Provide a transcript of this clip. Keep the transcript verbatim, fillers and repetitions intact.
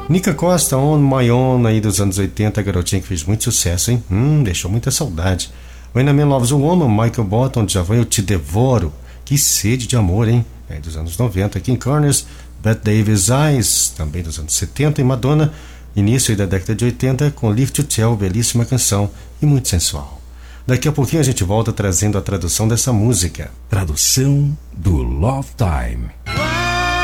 Nica Costa, On My Own, aí dos anos oitenta, garotinha que fez muito sucesso, hein? Hum, deixou muita saudade. When a Man Loves a Woman, Michael Bolton, Djavan, Eu Te Devoro. Que sede de amor, hein? É dos anos noventa. King Corners, Bette Davis Eyes, também dos anos setenta. E Madonna, início da década de oitenta, com Live to Tell, belíssima canção e muito sensual. Daqui a pouquinho a gente volta trazendo a tradução dessa música. Tradução do Love Time.